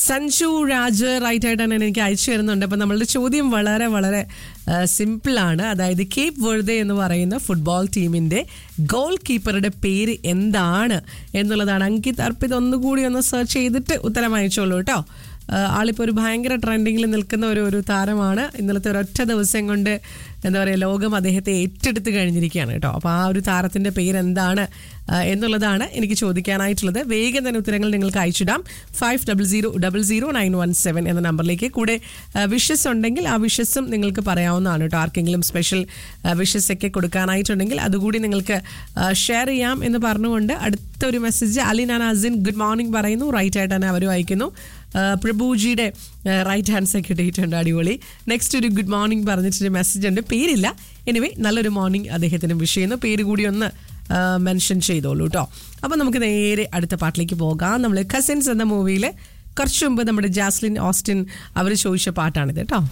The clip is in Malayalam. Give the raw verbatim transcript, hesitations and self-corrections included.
സഞ്ജു രാജ് റൈറ്റ് ആയിട്ടാണ് എനിക്ക് അയച്ചു തരുന്നുണ്ട്. അപ്പം നമ്മളുടെ ചോദ്യം വളരെ വളരെ സിമ്പിളാണ്. അതായത് കേപ്പ് വെർദെ എന്ന് പറയുന്ന ഫുട്ബോൾ ടീമിൻ്റെ ഗോൾ കീപ്പറുടെ പേര് എന്താണ് എന്നുള്ളതാണ്. അങ്കിത് അർപ്പിത് ഒന്നുകൂടി ഒന്ന് സെർച്ച് ചെയ്തിട്ട് ഉത്തരം അയച്ചോളൂ കേട്ടോ. ആളിപ്പോൾ ഒരു ഭയങ്കര ട്രെൻഡിങ്ങിൽ നിൽക്കുന്ന ഒരു ഒരു താരമാണ്. ഇന്നലത്തെ ഒരൊറ്റ ദിവസം കൊണ്ട് എന്താ പറയുക, ലോകം അദ്ദേഹത്തെ ഏറ്റെടുത്ത് കഴിഞ്ഞിരിക്കുകയാണ് കേട്ടോ. അപ്പോൾ ആ ഒരു താരത്തിൻ്റെ പേരെന്താണ് എന്നുള്ളതാണ് എനിക്ക് ചോദിക്കാനായിട്ടുള്ളത്. വേഗം തന്നെ ഉത്തരങ്ങൾ നിങ്ങൾക്ക് അയച്ചിടാം. Five double zero double zero nine one seven എന്ന നമ്പറിലേക്ക്. കൂടെ വിഷസ് ഉണ്ടെങ്കിൽ ആ വിഷസും നിങ്ങൾക്ക് പറയാവുന്നതാണ് കേട്ടോ. ആർക്കെങ്കിലും സ്പെഷ്യൽ വിഷസ് ഒക്കെ കൊടുക്കാനായിട്ടുണ്ടെങ്കിൽ അതുകൂടി നിങ്ങൾക്ക് ഷെയർ ചെയ്യാം എന്ന് പറഞ്ഞുകൊണ്ട് അടുത്തൊരു മെസ്സേജ് അലിന നാസിൻ ഗുഡ് മോർണിംഗ് പറയുന്നു. റൈറ്റ് ആയിട്ട് തന്നെ അവരും അയക്കുന്നു. പ്രഭുജിയുടെ റൈറ്റ് ഹാൻഡ് സൈഡ് കിട്ടിയിട്ടുണ്ട്, അടിപൊളി. നെക്സ്റ്റ് ഒരു ഗുഡ് മോർണിംഗ് പറഞ്ഞിട്ടൊരു മെസ്സേജ് ഉണ്ട്, പേരില്ല. എനിവേ നല്ലൊരു മോർണിംഗ് അദ്ദേഹത്തിന് വിഷ് ചെയ്യുന്നു. പേര് കൂടി ഒന്ന് മെൻഷൻ ചെയ്തോളൂ കേട്ടോ. അപ്പോൾ നമുക്ക് നേരെ അടുത്ത പാട്ടിലേക്ക് പോകാം. നമ്മൾ കസിൻസ് എന്ന മൂവിയിൽ കുറച്ച് മുമ്പ് നമ്മുടെ ജാസ്ലിൻ ഓസ്റ്റിൻ അവർ ചോദിച്ച പാട്ടാണിത് കേട്ടോ.